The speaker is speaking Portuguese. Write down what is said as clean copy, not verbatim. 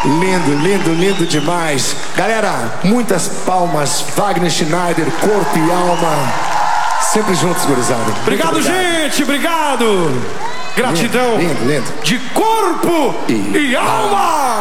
Lindo, lindo, lindo demais. Galera, muitas palmas. Wagner Schneider, corpo e alma. Sempre juntos, gurizada. Obrigado, gente. Obrigado. Gratidão. Lindo, lindo. De corpo e alma.